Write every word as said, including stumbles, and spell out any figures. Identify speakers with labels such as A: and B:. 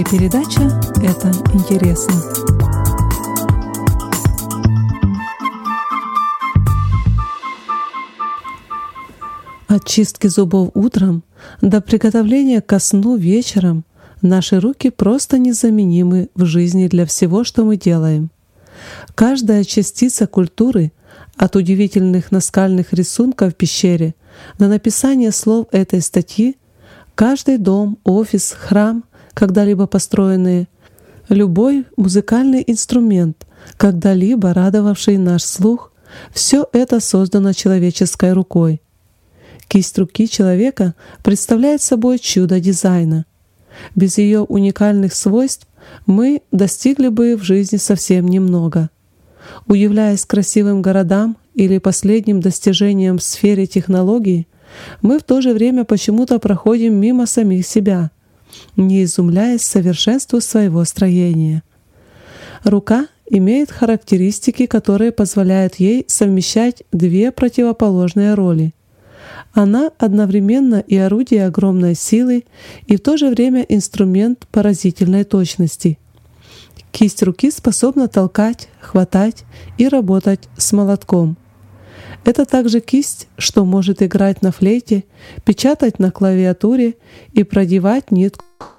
A: Передача «Это интересно». От чистки зубов утром до приготовления ко сну вечером наши руки просто незаменимы в жизни для всего, что мы делаем. Каждая частица культуры, от удивительных наскальных рисунков в пещере до написания слов этой статьи, каждый дом, офис, храм, когда-либо построенные, любой музыкальный инструмент, когда-либо радовавший наш слух, все это создано человеческой рукой. Кисть руки человека представляет собой чудо дизайна. Без ее уникальных свойств мы достигли бы в жизни совсем немного. Удивляясь красивым городам или последним достижениям в сфере технологий, мы в то же время почему-то проходим мимо самих себя, не изумляясь совершенству своего строения. Рука имеет характеристики, которые позволяют ей совмещать две противоположные роли. Она одновременно и орудие огромной силы, и в то же время инструмент поразительной точности. Кисть руки способна толкать, хватать и работать с молотком. Это также кисть, что может играть на флейте, печатать на клавиатуре и продевать нитку